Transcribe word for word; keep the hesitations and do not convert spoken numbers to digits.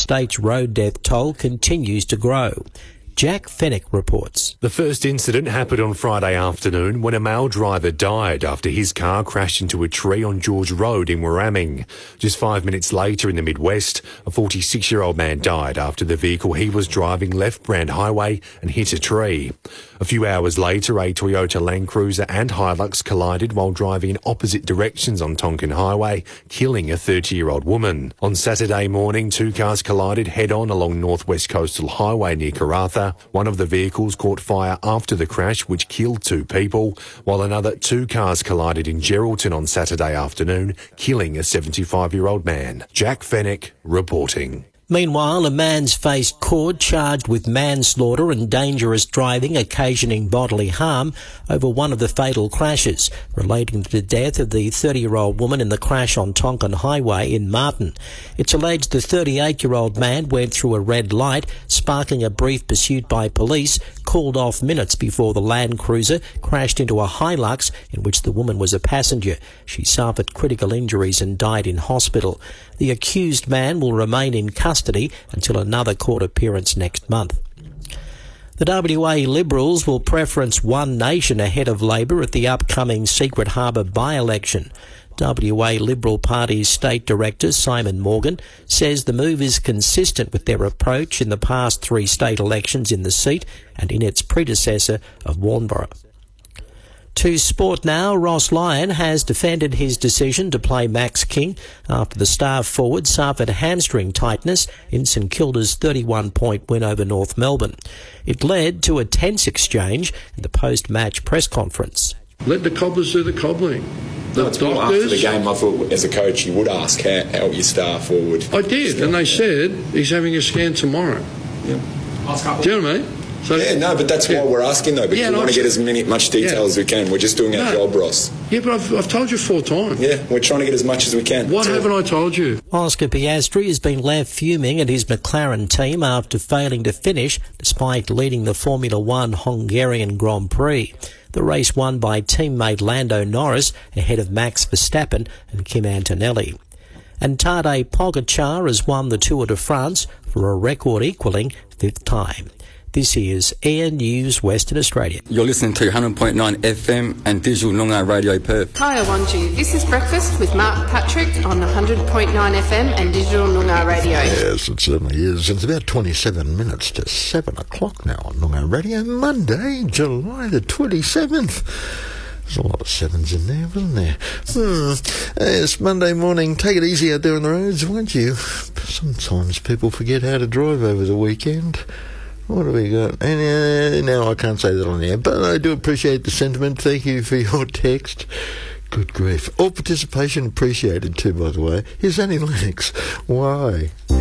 state's road death toll continues to grow. Jack Fennick reports. The first incident happened on Friday afternoon when a male driver died after his car crashed into a tree on George Road in Warraming. Just five minutes later in the Midwest, a forty-six-year-old man died after the vehicle he was driving left Brand Highway and hit a tree. A few hours later, a Toyota Land Cruiser and Hilux collided while driving in opposite directions on Tonkin Highway, killing a thirty-year-old woman. On Saturday morning, two cars collided head-on along North West Coastal Highway near Karratha. One of the vehicles caught fire after the crash, which killed two people, while another two cars collided in Geraldton on Saturday afternoon, killing a seventy-five-year-old man. Jack Fennick reporting. Meanwhile, a man's faced court charged with manslaughter and dangerous driving occasioning bodily harm over one of the fatal crashes relating to the death of the thirty-year-old woman in the crash on Tonkin Highway in Martin. It's alleged the thirty-eight-year-old man went through a red light, sparking a brief pursuit by police, called off minutes before the Land Cruiser crashed into a Hilux in which the woman was a passenger. She suffered critical injuries and died in hospital. The accused man will remain in custody until another court appearance next month. The W A Liberals will preference One Nation ahead of Labor at the upcoming Secret Harbour by-election. W A Liberal Party's State Director Simon Morgan says the move is consistent with their approach in the past three state elections in the seat and in its predecessor of Warnbro. To sport now, Ross Lyon has defended his decision to play Max King after the star forward suffered hamstring tightness in St Kilda's thirty-one point win over North Melbourne. It led to a tense exchange in the post-match press conference. Let the cobblers do the cobbling. The no, it's more after the game, I thought as a coach you would ask how, how your star forward. I did, and they said he's having a scan tomorrow. Yeah. Do you know what I mean? So, yeah, no, but that's yeah. why we're asking, though, because yeah, we want to get as many much detail yeah. as we can. We're just doing our no. job, Ross. Yeah, but I've, I've told you four times. Yeah, we're trying to get as much as we can. What haven't I told you? Oscar Piastri has been left fuming at his McLaren team after failing to finish despite leading the Formula One Hungarian Grand Prix. The race won by teammate Lando Norris ahead of Max Verstappen and Kim Antonelli. And Tadej Pogačar has won the Tour de France for a record-equalling fifth time. This is Air News Western Australia. You're listening to one hundred point nine F M and Digital Noongar Radio Perth. Hi, Wanju. This is Breakfast with Mark Patrick on one hundred point nine F M and Digital Noongar Radio. Yes, it certainly is. It's about twenty-seven minutes to seven o'clock now on Noongar Radio, Monday, July the twenty-seventh. There's a lot of sevens in there, wasn't there? Hmm. It's Monday morning. Take it easy out there on the roads, won't you? Sometimes people forget how to drive over the weekend. What have we got? And uh, now I can't say that on the air, but I do appreciate the sentiment. Thank you for your text. Good grief. All participation appreciated too, by the way. Here's Annie Lennox. Why?